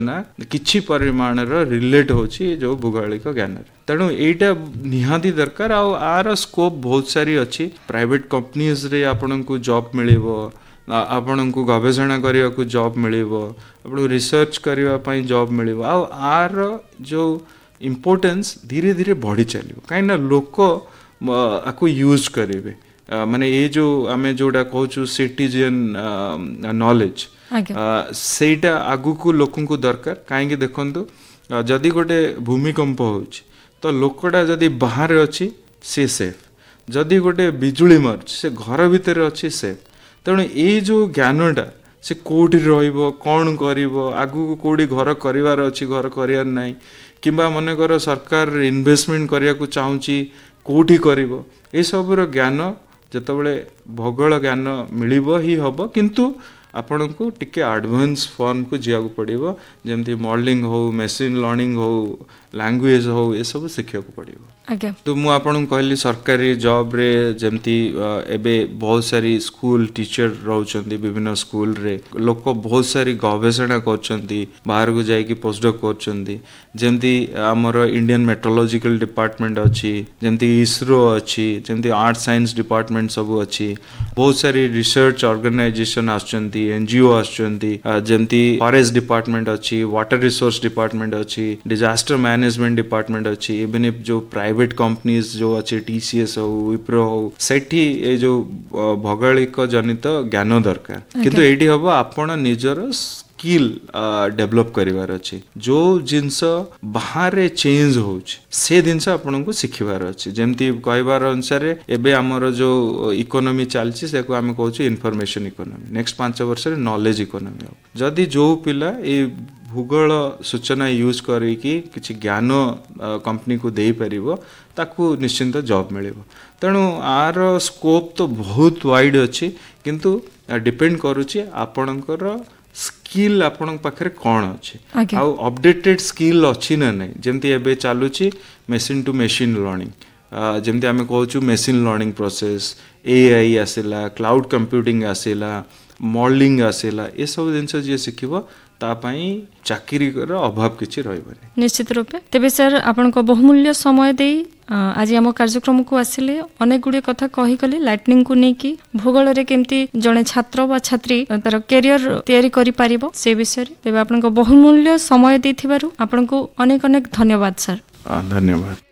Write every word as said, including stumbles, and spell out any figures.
ना किछि परिमाण रिलेट होची जो भूगोलिक ज्ञान तेणु एटा निहाती दरकार आर स्कोप बहुत सारी अच्छी प्राइवेट कंपनीज रे आपन को जॉब मिलिबो आपन को गवेषणा करने को जॉब मिलिबो आपन रिसर्च करने पई जॉब मिलिबो आ आर जो इम्पोर्टेंस धीरे धीरे बढ़ी चलिबो काई ना लोक आको यूज करेबे माने ये जो आमे जोडा कहूछु सिटीजन नॉलेज सेटा आगु को लोकन को दरकार काहे देखंतु जदि गोटे भूमिकंप होछि तो लोकटा जदि बाहर अच्छी से सेफ जदि गोटे बिजुली मार्च से घर भितर अच्छी सेफ तेणु ये जो ज्ञानटा से कोठी रहिबो कौन करिवो आगु कोडी घर करिवार अछि घर करियार नाही किबा मने कर सरकार इन्वेस्टमेंट करिया को चाहूची कोठी करिवो ए सबरो ज्ञान जतबेले भूगोल ज्ञान मिलिबो ही हबो किंतु आपण को टिके एडवांस फॉर्म को जिया को पड़िबो जेमती मॉडलिंग हो मशीन लर्निंग हो लैंग्वेज हो ये सब शिखिया को पड़िबो आज्ञा तो मु आपन कहली सरकारी जॉब रे जेमती एबे बहुत सारी स्कूल टीचर रहउचंदी विभिन्न स्कूल रे लोक बहुत सारी गवेषणा करचंदी बाहर को जाई कि पोस्टडॉक करचंदी जेमती हमर इंडियन मेट्रोलॉजिकल डिपार्टमेंट अछि जेमती इसरो अछि जेमती आर्ट साइंस डिपार्टमेंट सब अछि बहुत सारी research organisation आछंती NGO आछंती जेमती forest department अछि वाटर रिसोर्स डिपार्टमेंट अछि डिजास्टर मैनेजमेंट डिपार्टमेंट अछि इवन इफ जो प्राइवेट कंपनीज जो अच्छे टीसीएस हो विप्रो हो सेठी ए जो भौगोलिक जनित ज्ञान दरकार किंतु एठी हबो आपण निजर स्किल डेवलप करिवार अछि जो जिंस बाहर चेंज होछ से जिंस आपण को सिखिवार अछि जेमती कहबार अनुसार एबे हमर जो इकोनॉमी चलछि से को हम कहू इन्फॉर्मेशन इकोनॉमी नेक्स्ट पांच वर्ष रे नॉलेज इकोनॉमी हो जदी जो पिला ए भूगोल सूचना यूज करिकी किछि ज्ञान कंपनी को देई परिबो ताकू निश्चिंत जॉब मिलिबो तेणु आर स्कोप तो बहुत वाइड अछि किंतु डिपेंड करूछि आपणकर स्किल आपण पाखरे कोन अछि आ अपडेटेड स्किल अछि ना नै जेमती एबे चालुछि मशीन टू मशीन लर्निंग जेमती हमें कहूछु machine learning process AI आसिला cloud computing आसिला modelling आसिला ए सब जिंस जे सिखिबो तापाई चाकरी कर अभाव किछि रहबनी निश्चित रूपे तेबे सर आपन को बहुमूल्य समय देई आज हम कार्यक्रम को आसिले अनेक गुडी कथा कहि कले लाइटनिंग को नै कि भूगोल रे केमती जणे छात्र वा छात्री तार करियर तयारी करि पारिबो से विषय रे तेबे आपन को बहुमूल्य समय देथिबारु आपन को अनेक अनेक धन्यवाद सर धन्यवाद।